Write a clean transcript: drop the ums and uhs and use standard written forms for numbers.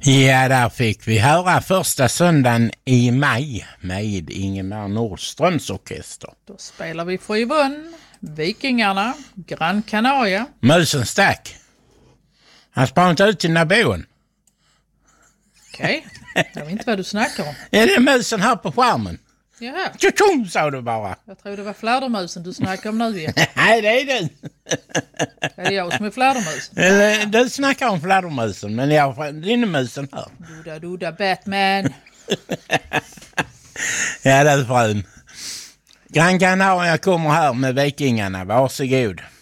Ja, där fick vi höra första söndagen i maj med Ingemar Nordströms orkester. Då spelar vi Fröjbrunn, Vikingarna, Gran Canaria. Musen stack. Han sprang inte ut till naboen. Okej, jag vet inte vad du snackar om. Ja, det är musen här på skärmen. Jaha, Tjotjong, sa du bara. jag tror det var fladdermusen du snackar om nu igen. Nej, det är du. Är det jag som är fladdermusen? Du snackar om fladdermusen, men din är musen här. Duda Batman. Ja, det är frun. Gran Canaria kommer här med Vikingarna. Varsågod.